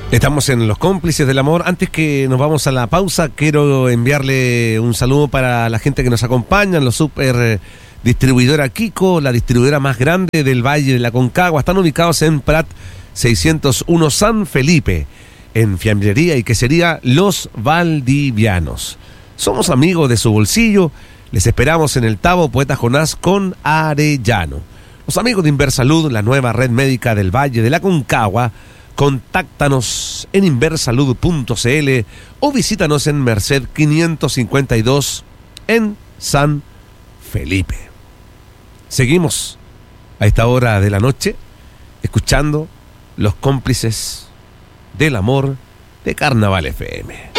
Estamos en Los Cómplices del Amor. Antes que nos vamos a la pausa, quiero enviarle un saludo para la gente que nos acompaña, los super distribuidora Kiko, la distribuidora más grande del Valle de la Concagua. Están ubicados en Prat 601 San Felipe, en fiambrería y quesería Los Valdivianos. Somos amigos de su bolsillo. Les esperamos en el Tabo Poeta Jonás con Arellano. Los amigos de Inversalud, la nueva red médica del Valle de la Concagua. Contáctanos en inversalud.cl o visítanos en Merced 552 en San Felipe. Seguimos a esta hora de la noche escuchando Los Cómplices del Amor de Carnaval FM.